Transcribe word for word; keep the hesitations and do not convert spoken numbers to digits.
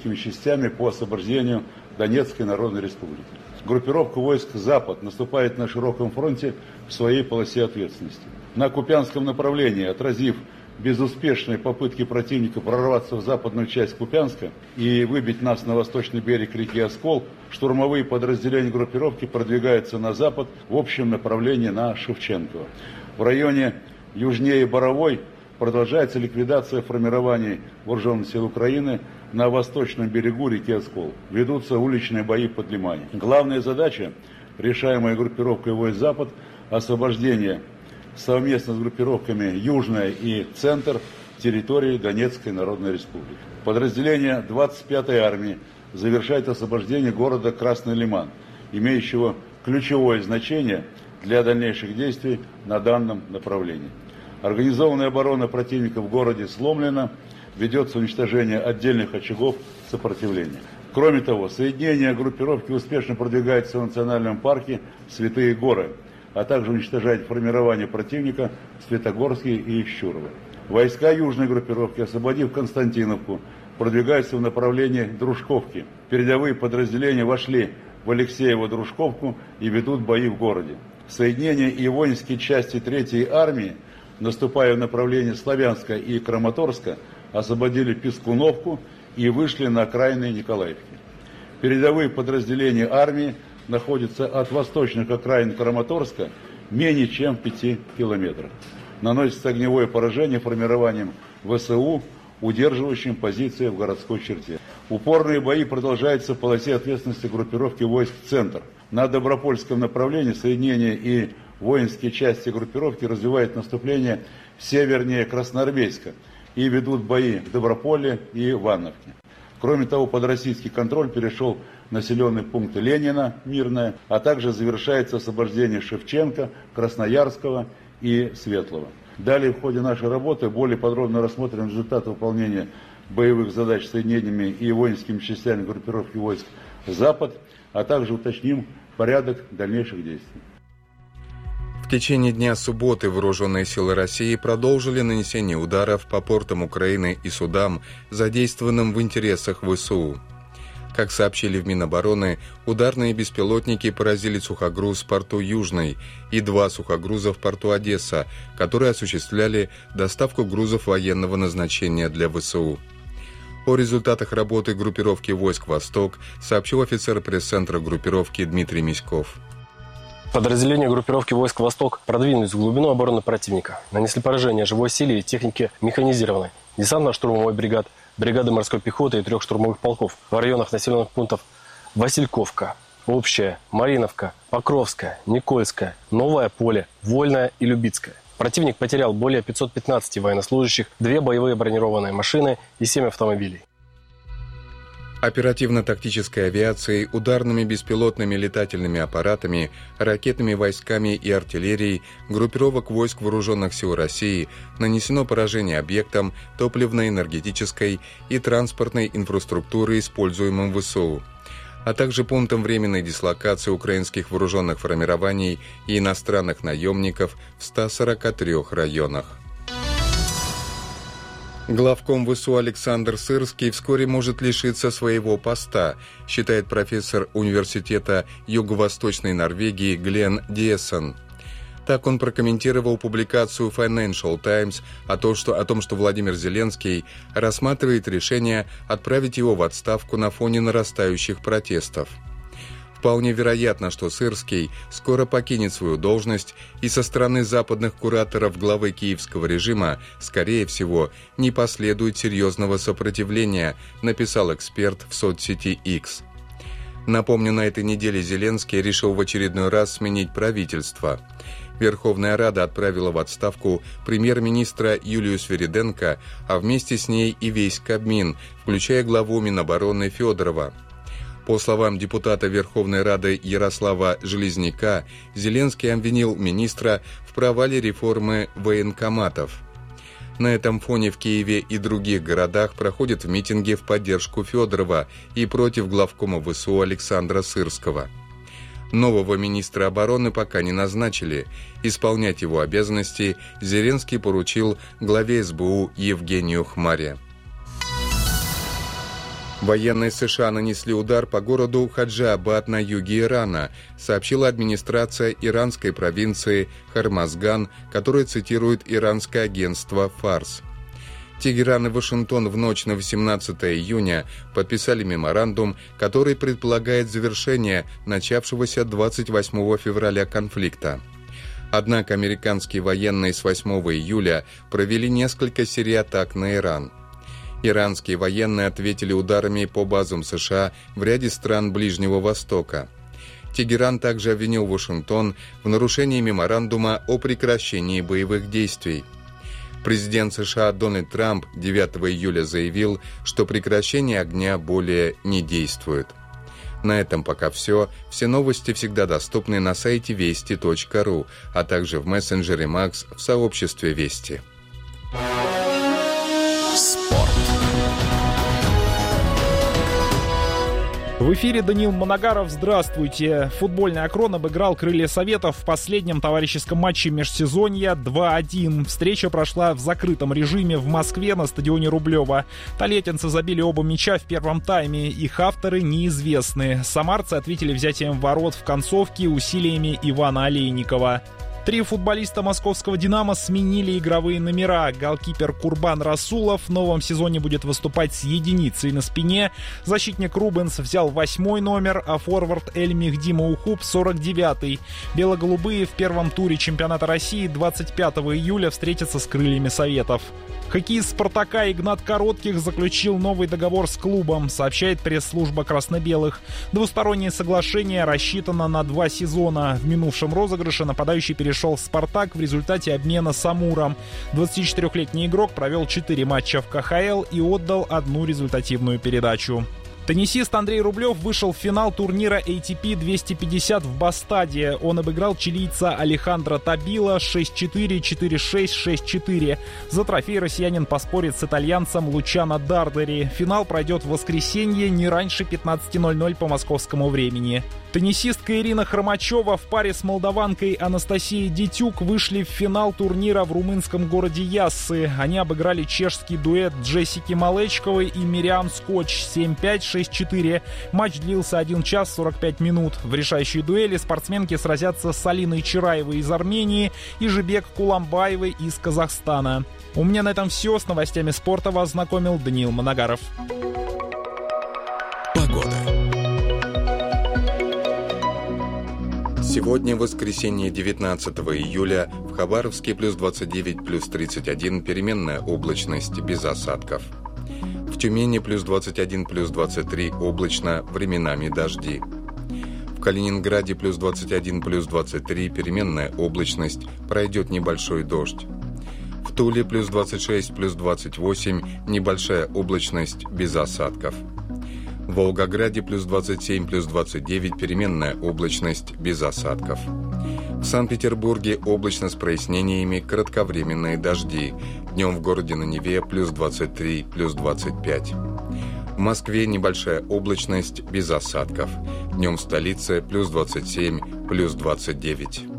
воинскими частями по освобождению Донецкой Народной Республики. Группировка войск «Запад» наступает на широком фронте в своей полосе ответственности. На Купянском направлении, отразив безуспешные попытки противника прорваться в западную часть Купянска и выбить нас на восточный берег реки Оскол, штурмовые подразделения группировки продвигаются на запад в общем направлении на Шевченково. В районе южнее Боровой продолжается ликвидация формирований вооруженных сил Украины на восточном берегу реки Оскол. Ведутся уличные бои под Лиманью. Главная задача, решаемая группировкой войск «Запад», освобождение совместно с группировками «Южная» и «Центр» территории Донецкой Народной Республики. Подразделение двадцать пятой армии завершает освобождение города Красный Лиман, имеющего ключевое значение для дальнейших действий на данном направлении. Организованная оборона противника в городе сломлена, ведется уничтожение отдельных очагов сопротивления. Кроме того, соединение группировки успешно продвигается в национальном парке «Святые горы», а также уничтожает формирование противника в Светогорске и Щурово. Войска южной группировки, освободив Константиновку, продвигаются в направлении Дружковки. Передовые подразделения вошли в Алексеево-Дружковку и ведут бои в городе. Соединения и воинские части третьей армии, наступая в направлении Славянска и Краматорска, освободили Пискуновку и вышли на окраины Николаевки. Передовые подразделения армии находятся от восточных окраин Краматорска менее чем в пяти километрах. Наносится огневое поражение формированием ВСУ, удерживающим позиции в городской черте. Упорные бои продолжаются в полосе ответственности группировки войск «Центр». На Добропольском направлении соединения и воинские части группировки развивают наступление севернее Красноармейска и ведут бои в Доброполе и Ивановке. Кроме того, под российский контроль перешел населенный пункт Ленина, Мирное, а также завершается освобождение Шевченко, Красноярского и Светлого. Далее в ходе нашей работы более подробно рассмотрим результаты выполнения боевых задач соединениями и воинскими частями группировки войск «Запад», а также уточним порядок дальнейших действий. В течение дня субботы вооруженные силы России продолжили нанесение ударов по портам Украины и судам, задействованным в интересах ВСУ. Как сообщили в Минобороны, ударные беспилотники поразили сухогруз в порту Южный и два сухогруза в порту Одесса, которые осуществляли доставку грузов военного назначения для ВСУ. О результатах работы группировки войск «Восток» сообщил офицер пресс-центра группировки Дмитрий Миськов. Подразделения группировки войск «Восток» продвинулись в глубину обороны противника, нанесли поражение живой силе и технике механизированной, десантно-штурмовой бригад, бригады морской пехоты и трех штурмовых полков в районах населенных пунктов Васильковка, Общая, Мариновка, Покровская, Никольская, Новое Поле, Вольная и Любицкая. Противник потерял более пятьсот пятнадцать военнослужащих, две боевые бронированные машины и семь автомобилей. Оперативно-тактической авиацией, ударными беспилотными летательными аппаратами, ракетными войсками и артиллерией группировок войск Вооруженных сил России нанесено поражение объектам топливно-энергетической и транспортной инфраструктуры, используемым ВСУ, а также пунктам временной дислокации украинских вооруженных формирований и иностранных наемников в ста сорока трёх районах. Главком ВСУ Александр Сырский вскоре может лишиться своего поста, считает профессор Университета Юго-Восточной Норвегии Глен Диессен. Так он прокомментировал публикацию Financial Times о том, что, о том, что Владимир Зеленский рассматривает решение отправить его в отставку на фоне нарастающих протестов. Вполне вероятно, что Сырский скоро покинет свою должность, и со стороны западных кураторов главы киевского режима, скорее всего, не последует серьезного сопротивления, написал эксперт в соцсети X. Напомню, на этой неделе Зеленский решил в очередной раз сменить правительство. Верховная Рада отправила в отставку премьер-министра Юлию Свириденко, а вместе с ней и весь Кабмин, включая главу Минобороны Федорова. По словам депутата Верховной Рады Ярослава Железняка, Зеленский обвинил министра в провале реформы военкоматов. На этом фоне в Киеве и других городах проходят митинги в поддержку Федорова и против главкома ВСУ Александра Сырского. Нового министра обороны пока не назначили. Исполнять его обязанности Зеленский поручил главе эс бэ у Евгению Хмаре. Военные США нанесли удар по городу Хаджиабад на юге Ирана, сообщила администрация иранской провинции Хормазган, которая цитирует иранское агентство «Фарс». Тегеран и Вашингтон в ночь на восемнадцатое июня подписали меморандум, который предполагает завершение начавшегося двадцать восьмого февраля конфликта. Однако американские военные с восьмого июля провели несколько серий атак на Иран. Иранские военные ответили ударами по базам США в ряде стран Ближнего Востока. Тегеран также обвинил Вашингтон в нарушении меморандума о прекращении боевых действий. Президент США Дональд Трамп девятого июля заявил, что прекращение огня более не действует. На этом пока все. Все новости всегда доступны на сайте вести точка ру, а также в мессенджере Макс в сообществе Вести. Спорт. В эфире Даниил Манагаров. Здравствуйте. Футбольный «Акрон» обыграл «Крылья Советов» в последнем товарищеском матче межсезонья два один. Встреча прошла в закрытом режиме в Москве на стадионе Рублева. Толетинцы забили оба мяча в первом тайме. Их авторы неизвестны. Самарцы ответили взятием ворот в концовке усилиями Ивана Олейникова. Три футболиста московского «Динамо» сменили игровые номера. Голкипер Курбан Расулов в новом сезоне будет выступать с единицей на спине. Защитник Рубенс взял восьмой номер, а форвард Эль-Мехди Маухуб сорок девятый. Бело-голубые в первом туре чемпионата России двадцать пятого июля встретятся с «Крыльями Советов». Хоккеист «Спартака» Игнат Коротких заключил новый договор с клубом, сообщает пресс-служба красно-белых. Двустороннее соглашение рассчитано на два сезона. В минувшем розыгрыше нападающий перешел в «Спартак» в результате обмена с «Амуром». двадцатичетырехлетний игрок провел четыре матча в ка ха эл и отдал одну результативную передачу. Теннисист Андрей Рублев вышел в финал турнира эй ти пи двести пятьдесят в Бастаде. Он обыграл чилийца Алехандро Табила шесть четыре, четыре шесть, шесть четыре. За трофей россиянин поспорит с итальянцем Лучано Дардери. Финал пройдет в воскресенье не раньше пятнадцати ноль-ноль по московскому времени. Теннисистка Ирина Хромачева в паре с молдаванкой Анастасией Дитюк вышли в финал турнира в румынском городе Яссы. Они обыграли чешский дуэт Джессики Малечковой и Мириам Скотч семь пять, шесть четыре. Матч длился один час сорок пять минут. В решающей дуэли спортсменки сразятся с Алиной Чираевой из Армении и Жибек Куламбаевой из Казахстана. У меня на этом все. С новостями спорта вас знакомил Даниил Манагаров. Погода. Сегодня, воскресенье, девятнадцатого июля, в Хабаровске плюс двадцать девять, плюс тридцать один, переменная облачность, без осадков. В Тюмени плюс двадцать один, плюс двадцать три, облачно, временами дожди. В Калининграде плюс двадцать один, плюс двадцать три, переменная облачность, пройдет небольшой дождь. В Туле плюс двадцать шесть, плюс двадцать восемь, небольшая облачность, без осадков. В Волгограде плюс двадцать семь, плюс двадцать девять, переменная облачность, без осадков. В Санкт-Петербурге облачно с прояснениями, кратковременные дожди. Днем в городе на Неве плюс двадцать три, плюс двадцать пять. В Москве небольшая облачность, без осадков. Днем в столице плюс двадцать семь, плюс двадцать девять.